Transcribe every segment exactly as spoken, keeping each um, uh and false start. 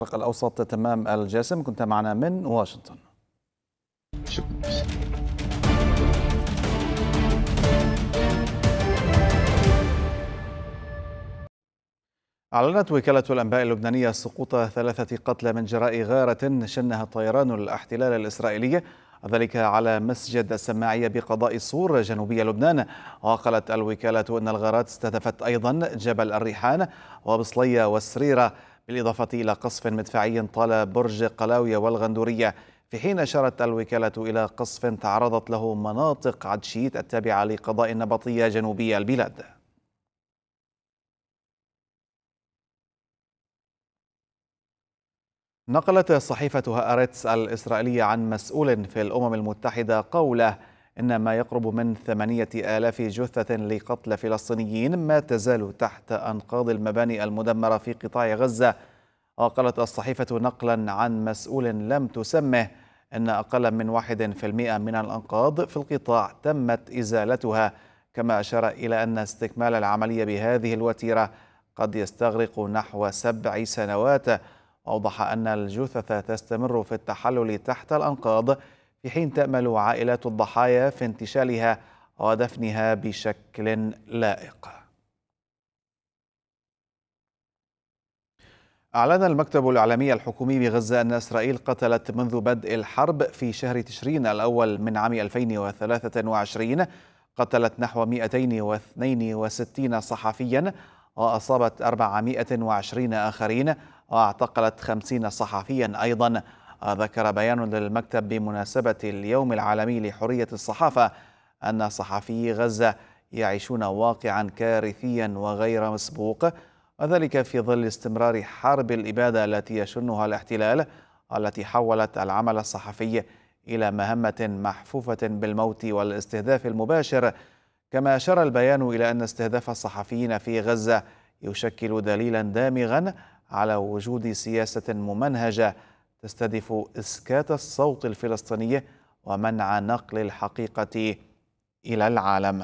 الشرق الأوسط تمام الجاسم، كنت معنا من واشنطن. شكرا. أعلنت وكالة الأنباء اللبنانية سقوط ثلاثة قتلى من جراء غارة شنها طيران الاحتلال الإسرائيلي، ذلك على مسجد السماعية بقضاء صور جنوبي لبنان. وقالت الوكالة أن الغارات استهدفت أيضا جبل الريحان وبصلية والسريرة، بالإضافة إلى قصف مدفعي طال برج قلاوية والغندورية، في حين أشارت الوكالة إلى قصف تعرضت له مناطق عدشيت التابعة لقضاء النبطية جنوبي البلاد. نقلت صحيفة هآرتس الإسرائيلية عن مسؤول في الأمم المتحدة قوله إن ما يقرب من ثمانية آلاف جثة لقتلى فلسطينيين ما تزال تحت أنقاض المباني المدمرة في قطاع غزة. وقالت الصحيفة نقلا عن مسؤول لم تسمه إن أقل من واحد في المئة من الأنقاض في القطاع تمت إزالتها، كما أشار إلى أن استكمال العملية بهذه الوتيرة قد يستغرق نحو سبع سنوات. أوضح أن الجثث تستمر في التحلل تحت الأنقاض، في حين تأمل عائلات الضحايا في انتشالها ودفنها بشكل لائق. أعلن المكتب الإعلامي الحكومي بغزة أن إسرائيل قتلت منذ بدء الحرب في شهر تشرين الأول من عام ألفين وثلاثة وعشرين قتلت نحو مئتين واثنين وستين صحفيا، وأصابت أربعمائة وعشرين آخرين، واعتقلت خمسين صحفيا أيضا. ذكر بيان للمكتب بمناسبة اليوم العالمي لحرية الصحافة أن صحفيي غزة يعيشون واقعا كارثيا وغير مسبوق، وذلك في ظل استمرار حرب الإبادة التي يشنها الاحتلال، التي حولت العمل الصحفي إلى مهمة محفوفة بالموت والاستهداف المباشر. كما أشار البيان إلى أن استهداف الصحفيين في غزة يشكل دليلا دامغا على وجود سياسة ممنهجة تستهدف إسكات الصوت الفلسطيني ومنع نقل الحقيقة إلى العالم.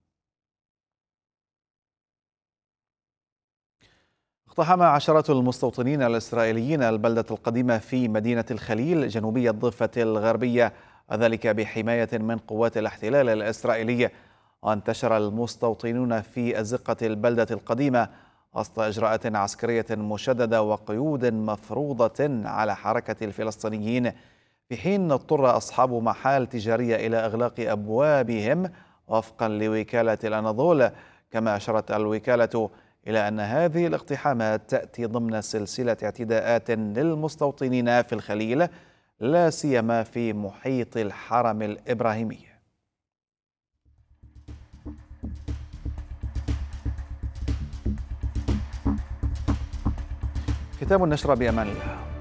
اقتحم عشرات المستوطنين الإسرائيليين البلدة القديمة في مدينة الخليل جنوبي الضفة الغربية، وذلك بحماية من قوات الاحتلال الإسرائيلي. وانتشر المستوطنون في أزقة البلدة القديمة وسط إجراءات عسكرية مشددة وقيود مفروضة على حركة الفلسطينيين، في حين اضطر أصحاب محال تجارية إلى إغلاق أبوابهم وفقا لوكالة الأناضول. كما أشارت الوكالة إلى أن هذه الاقتحامات تأتي ضمن سلسلة اعتداءات للمستوطنين في الخليل، لا سيما في محيط الحرم الإبراهيمي. ختام النشرة بأمان الله.